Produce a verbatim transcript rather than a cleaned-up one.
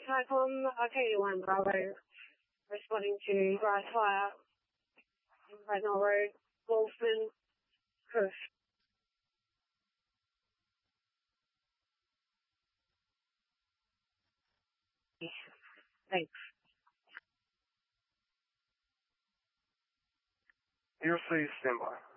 Icon Arcadia one Bravo, responding to grass fire, Rednall Road, Wolfman, Hoof. Thanks. You're safe, standby.